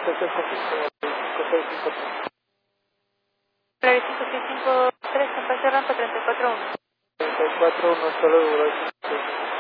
Claro, 5653, compañía rampa 341. 34, 1, solo, gracias.